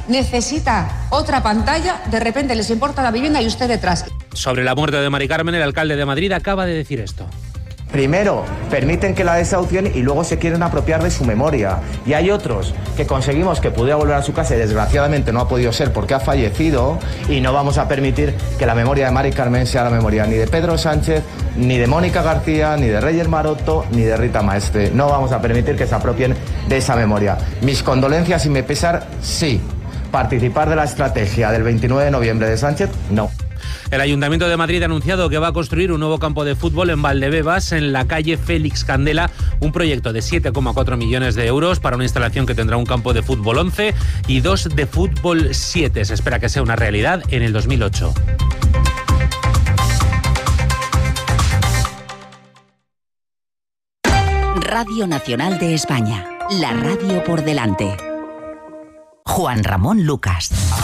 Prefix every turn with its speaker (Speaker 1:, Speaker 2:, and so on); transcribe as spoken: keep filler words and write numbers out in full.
Speaker 1: necesita otra pantalla, de repente les importa la vivienda y usted detrás.
Speaker 2: Sobre la muerte de Mari Carmen, el alcalde de Madrid acaba de decir esto.
Speaker 3: Primero, permiten que la desahucien y luego se quieren apropiar de su memoria. Y hay otros que conseguimos que pudiera volver a su casa y desgraciadamente no ha podido ser porque ha fallecido, y no vamos a permitir que la memoria de Mari Carmen sea la memoria ni de Pedro Sánchez, ni de Mónica García, ni de Reyes Maroto, ni de Rita Maestre. No vamos a permitir que se apropien de esa memoria. Mis condolencias y mi pesar, sí. Participar de la estrategia del veintinueve de noviembre de Sánchez, no.
Speaker 2: El Ayuntamiento de Madrid ha anunciado que va a construir un nuevo campo de fútbol en Valdebebas, en la calle Félix Candela, un proyecto de siete coma cuatro millones de euros para una instalación que tendrá un campo de fútbol once y dos de fútbol siete. Se espera que sea una realidad en el dos mil ocho.
Speaker 4: Radio Nacional de España, la radio por delante. Juan Ramón Lucas.